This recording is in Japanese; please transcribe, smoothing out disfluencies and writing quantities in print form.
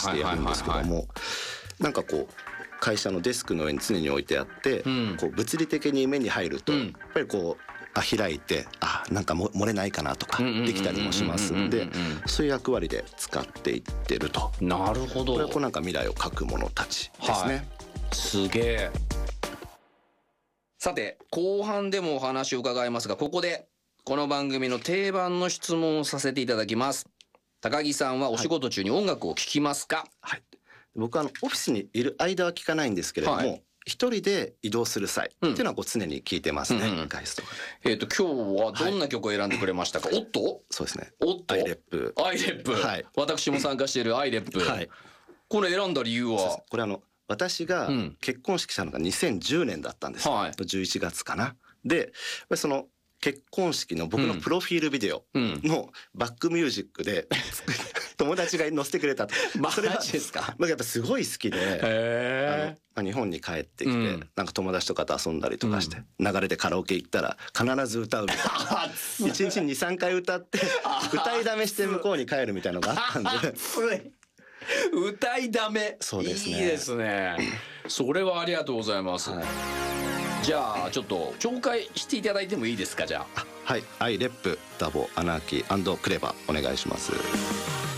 してやるんですけども、なんかこう会社のデスクの上に常に置いてあって、こう物理的に目に入るとやっぱりこう開いてなんか漏れないかなとかできたりもしますんで、そういう役割で使っていってると。 なるほど。 これはこうなんか未来を描くものたちですね。 すげえ。さて後半でもお話を伺いますが、ここでこの番組の定番の質問をさせていただきます。高木さんはお仕事中に音楽を聴きますか？ はい、僕はオフィスにいる間は聴かないんですけれども、一人で移動する際っていうのはこう常に聴いてますね。外出とかで。 今日はどんな曲を選んでくれましたか？おっと、 そうですね。 おっと、 アイレップ。 私も参加しているアイレップ。これ選んだ理由は？ これ私が結婚式したのが2010年だったんです。11月かな。でその結婚式の僕のプロフィールビデオのバックミュージックで友達が載せてくれたと。 それはですか？ やっぱすごい好きで、日本に帰ってきてなんか友達とかと遊んだりとかして流れでカラオケ行ったら必ず歌うみたいな1日に 2,3 回歌って歌いだめして向こうに帰るみたいなのがあったんで歌いだめ。 そうですね。 いいですね。それはありがとうございます。じゃあちょっと紹介していただいてもいいですか？じゃあはい、アイレップダボアナーキー&クレバお願いします。